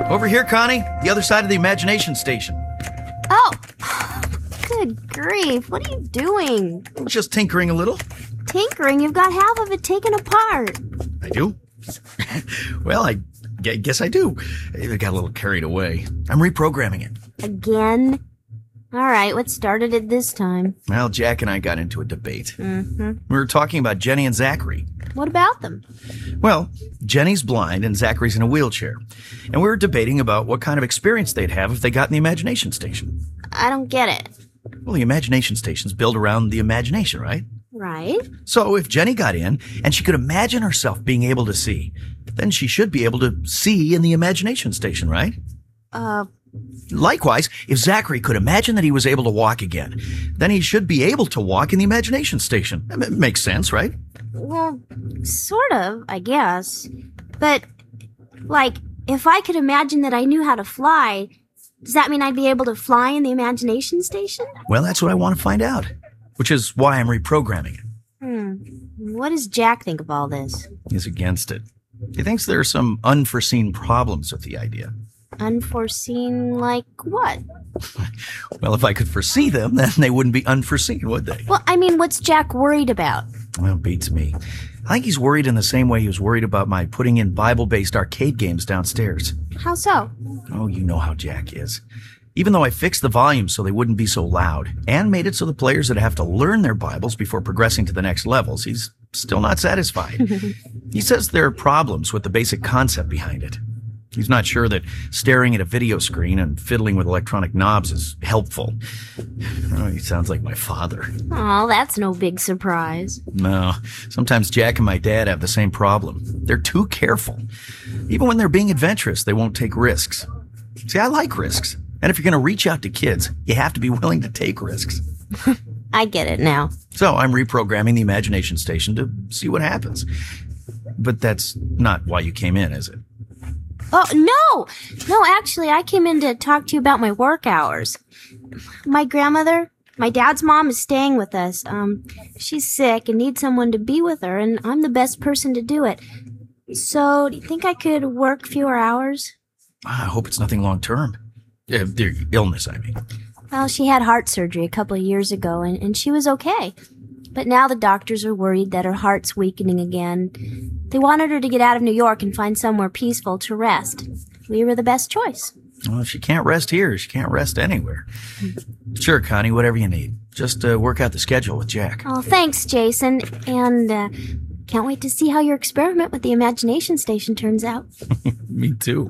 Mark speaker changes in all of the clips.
Speaker 1: Over here, Connie. The other side of the imagination station.
Speaker 2: Oh, good grief. What are you doing?
Speaker 1: Just tinkering a little.
Speaker 2: Tinkering? You've got half of it taken apart.
Speaker 1: I do? Well, I guess I do. I got a little carried away. I'm reprogramming it.
Speaker 2: Again? All right, what started it this time?
Speaker 1: Well, Jack and I got into a debate.
Speaker 2: Mm-hmm.
Speaker 1: We were talking about Jenny and Zachary.
Speaker 2: What about them?
Speaker 1: Well, Jenny's blind and Zachary's in a wheelchair. And we were debating about what kind of experience they'd have if they got in the imagination station.
Speaker 2: I don't get it.
Speaker 1: Well, the imagination station's built around the imagination, right?
Speaker 2: Right.
Speaker 1: So if Jenny got in and she could imagine herself being able to see, then she should be able to see in the imagination station, right? Likewise, if Zachary could imagine that he was able to walk again, then he should be able to walk in the imagination station. It makes sense, right?
Speaker 2: Well, sort of, I guess. But, like, if I could imagine that I knew how to fly, does that mean I'd be able to fly in the imagination station?
Speaker 1: Well, that's what I want to find out, which is why I'm reprogramming it.
Speaker 2: What does Jack think of all this?
Speaker 1: He's against it. He thinks there are some unforeseen problems with the idea.
Speaker 2: Unforeseen like what?
Speaker 1: Well, if I could foresee them, then they wouldn't be unforeseen, would they?
Speaker 2: Well, I mean, what's Jack worried about?
Speaker 1: Well, beats me. I think he's worried in the same way he was worried about my putting in Bible-based arcade games downstairs.
Speaker 2: How so?
Speaker 1: Oh, you know how Jack is. Even though I fixed the volume so they wouldn't be so loud, and made it so the players would have to learn their Bibles before progressing to the next levels, he's still not satisfied. He says there are problems with the basic concept behind it. He's not sure that staring at a video screen and fiddling with electronic knobs is helpful. Oh, he sounds like my father.
Speaker 2: Oh, that's no big surprise.
Speaker 1: No, sometimes Jack and my dad have the same problem. They're too careful. Even when they're being adventurous, they won't take risks. See, I like risks. And if you're going to reach out to kids, you have to be willing to take risks.
Speaker 2: I get it now.
Speaker 1: So I'm reprogramming the imagination station to see what happens. But that's not why you came in, is it?
Speaker 2: Oh, no! No, actually, I came in to talk to you about my work hours. My grandmother, my dad's mom, is staying with us. She's sick and needs someone to be with her, and I'm the best person to do it. So, do you think I could work fewer hours?
Speaker 1: I hope it's nothing long-term. Their illness, I mean.
Speaker 2: Well, she had heart surgery a couple of years ago, and she was okay. But now the doctors are worried that her heart's weakening again. They wanted her to get out of New York and find somewhere peaceful to rest. We were the best choice.
Speaker 1: Well, if she can't rest here, she can't rest anywhere. Sure, Connie, whatever you need. Just work out the schedule with Jack.
Speaker 2: Oh, thanks, Jason. And can't wait to see how your experiment with the imagination station turns out.
Speaker 1: Me too.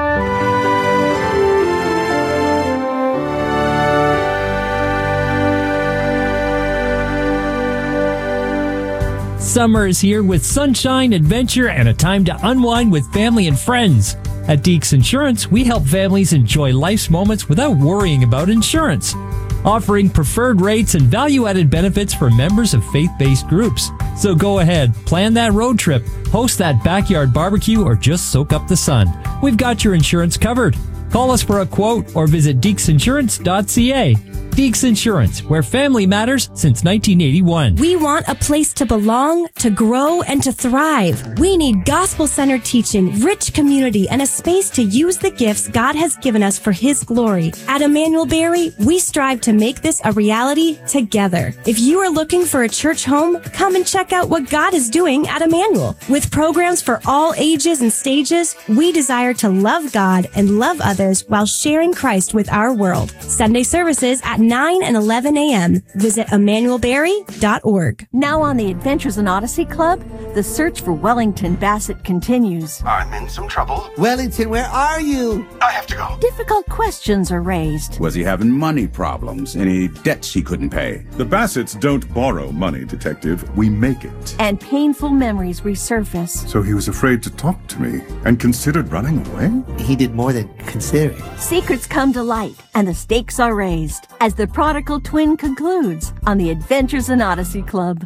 Speaker 3: Summer is here with sunshine, adventure, and a time to unwind with family and friends. At Deeks Insurance, we help families enjoy life's moments without worrying about insurance. Offering preferred rates and value-added benefits for members of faith-based groups. So go ahead, plan that road trip, host that backyard barbecue, or just soak up the sun. We've got your insurance covered. Call us for a quote or visit deeksinsurance.ca. Deeks Insurance, where family matters since 1981.
Speaker 4: We want a place to belong, to grow, and to thrive. We need gospel-centered teaching, rich community, and a space to use the gifts God has given us for His glory. At Emmanuel Berry, we strive to make this a reality together. If you are looking for a church home, come and check out what God is doing at Emmanuel. With programs for all ages and stages, we desire to love God and love others while sharing Christ with our world. Sunday services at 9 and 11 a.m. Visit EmmanuelBerry.org.
Speaker 5: Now on the Adventures in Odyssey Club, the search for Wellington Bassett continues.
Speaker 6: I'm in some trouble.
Speaker 7: Wellington, where are you?
Speaker 6: I have to go.
Speaker 5: Difficult questions are raised.
Speaker 8: Was he having money problems? Any debts he couldn't pay?
Speaker 9: The Bassets don't borrow money, Detective. We make it.
Speaker 5: And painful memories resurface.
Speaker 9: So he was afraid to talk to me and considered running away?
Speaker 7: He did more than consider it.
Speaker 5: Secrets come to light and the stakes are raised as the prodigal twin concludes on the Adventures in Odyssey Club.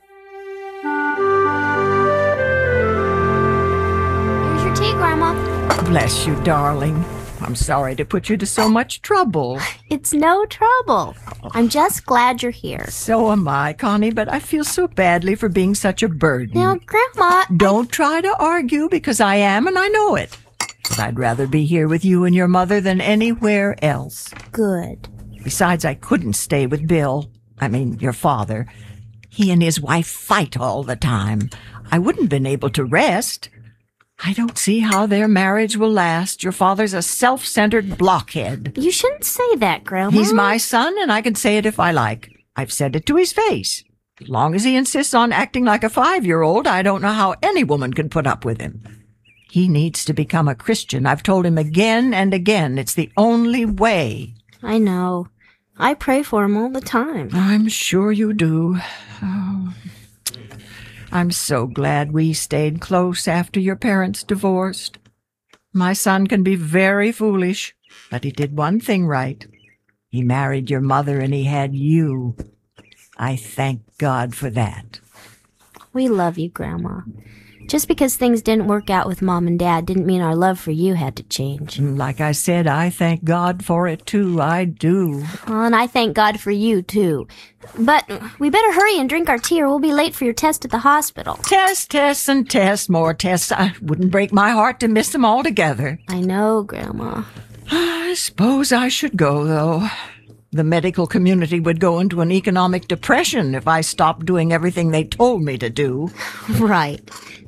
Speaker 2: Here's your tea, Grandma.
Speaker 10: Bless you, darling. I'm sorry to put you to so much trouble.
Speaker 2: It's no trouble. I'm just glad you're here.
Speaker 10: So am I, Connie, but I feel so badly for being such a burden.
Speaker 2: Now, Grandma...
Speaker 10: Don't try to argue because I am and I know it. But I'd rather be here with you and your mother than anywhere else.
Speaker 2: Good.
Speaker 10: Besides, I couldn't stay with Bill. I mean, your father. He and his wife fight all the time. I wouldn't have been able to rest. I don't see how their marriage will last. Your father's a self-centered blockhead.
Speaker 2: You shouldn't say that, Grandma.
Speaker 10: He's my son, and I can say it if I like. I've said it to his face. As long as he insists on acting like a 5-year-old, I don't know how any woman can put up with him. He needs to become a Christian. I've told him again and again. It's the only way.
Speaker 2: I know. I pray for him all the time.
Speaker 10: I'm sure you do. Oh, I'm so glad we stayed close after your parents divorced. My son can be very foolish, but he did one thing right. He married your mother and he had you. I thank God for that.
Speaker 2: We love you, Grandma. Just because things didn't work out with Mom and Dad didn't mean our love for you had to change.
Speaker 10: Like I said, I thank God for it, too. I do.
Speaker 2: Oh, and I thank God for you, too. But we better hurry and drink our tea or we'll be late for your test at the hospital.
Speaker 10: Tests, and tests, more tests. I wouldn't break my heart to miss them altogether.
Speaker 2: I know, Grandma.
Speaker 10: I suppose I should go, though. The medical community would go into an economic depression if I stopped doing everything they told me to do.
Speaker 2: Right.